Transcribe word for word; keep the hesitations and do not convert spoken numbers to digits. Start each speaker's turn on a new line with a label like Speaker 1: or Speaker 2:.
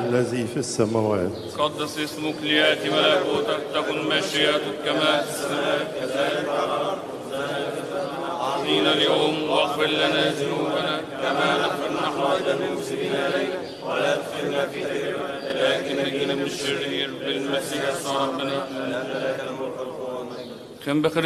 Speaker 1: الذي في السماوات.
Speaker 2: قدس اسمك، ليأتي ملكوتك، تكن مشيئتك كما في السماء كذلك على الأرض. أعطينا اليوم واغفر لنا ذنوبنا كما نغفر نحن أيضا للمسلمين إلينا، ولا تدخلنا في تجربة لكن نجينا من الشرير بالمسيح ربنا. خم بخير